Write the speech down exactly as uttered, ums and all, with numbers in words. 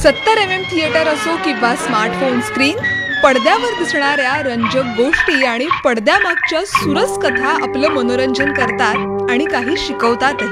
सत्तर M M theatre असो किंवा स्मार्टफोन स्क्रीन, पडद्यावर दिसणाऱ्या रंजक गोष्टी आणि पडद्यामागच्या सुरस कथा आपलं मनोरंजन करतात आणि काही शिकवतातही.